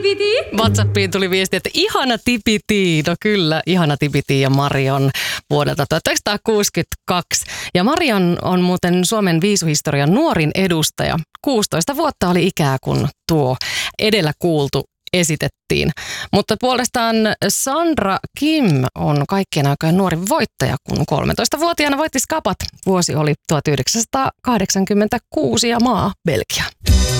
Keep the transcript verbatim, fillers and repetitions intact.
tipiti. WhatsAppiin tuli viesti, että ihana tipiti. No kyllä, ihana tipiti ja Marion vuodelta tuhatyhdeksänsataakuusikymmentäkaksi. Ja Marion on muuten Suomen viisuhistorian nuorin edustaja. kuusitoista vuotta oli ikää, kun tuo edellä kuultu esitettiin. Mutta puolestaan Sandra Kim on kaikkien aikojen nuorin voittaja, kun kolmetoistavuotiaana voitti Skapat. Vuosi oli tuhatyhdeksänsataakahdeksankymmentäkuusi ja maa Belgia.